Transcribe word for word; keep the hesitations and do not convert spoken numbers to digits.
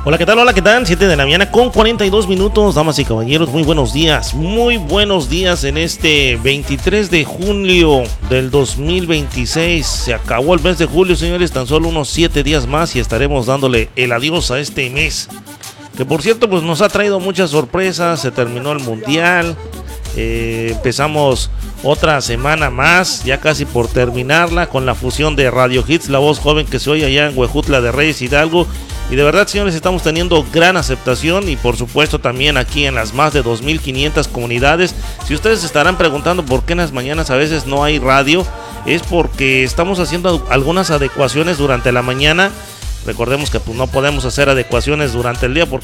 Hola, ¿qué tal? Hola, ¿qué tal? siete de la mañana con cuarenta y dos minutos, damas y caballeros, muy buenos días, muy buenos días en este veintitrés de julio del dos mil veintiséis. Se acabó el mes de julio, señores, tan solo unos siete días más y estaremos dándole el adiós a este mes. Que por cierto, pues nos ha traído muchas sorpresas, se terminó el mundial, eh, empezamos otra semana más, ya casi por terminarla, con la fusión de Radio Hits, la voz joven que se oye allá en Huejutla de Reyes Hidalgo. Y de verdad, señores, estamos teniendo gran aceptación y por supuesto también aquí en las más de dos mil quinientas comunidades. Si ustedes se estarán preguntando por qué en las mañanas a veces no hay radio, es porque estamos haciendo algunas adecuaciones durante la mañana. Recordemos que pues, no podemos hacer adecuaciones durante el día porque